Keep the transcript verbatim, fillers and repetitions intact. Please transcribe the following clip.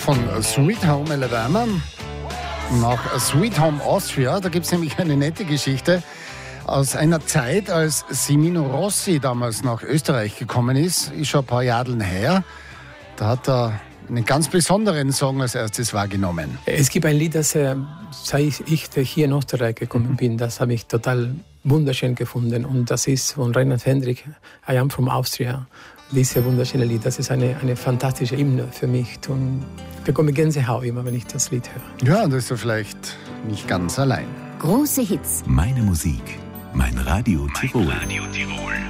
von Sweet Home Alabama nach Sweet Home Austria. Da gibt es nämlich eine nette Geschichte aus einer Zeit, als Semino Rossi damals nach Österreich gekommen ist. Ist schon ein paar Jahre her. Da hat er einen ganz besonderen Song als erstes wahrgenommen. Es gibt ein Lied, das äh, seit ich hier in Österreich gekommen bin, das habe ich total wunderschön gefunden. Und das ist von Reinhard Hendrik, I Am From Austria. Dieses wunderschöne Lied, das ist eine, eine fantastische Hymne für mich. Und ich bekomme Gänsehaut immer, wenn ich das Lied höre. Ja, und das ist er vielleicht nicht ganz allein. Große Hits. Meine Musik, mein Radio Tirol. Mein Radio Tirol.